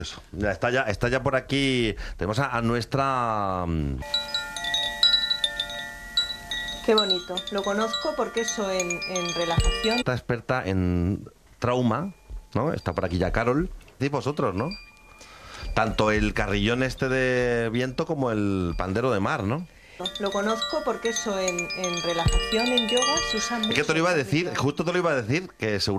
Eso. Ya está ya por aquí. Tenemos a nuestra... Qué bonito. Lo conozco porque eso en relajación. Esta experta en trauma, ¿no? Está por aquí ya Carol. Y vosotros, ¿no? Tanto el carrillón este de viento como el pandero de mar, ¿no? Lo conozco porque eso en relajación, en yoga, se usa mucho. Es que te lo iba a decir, justo te lo iba a decir, que seguro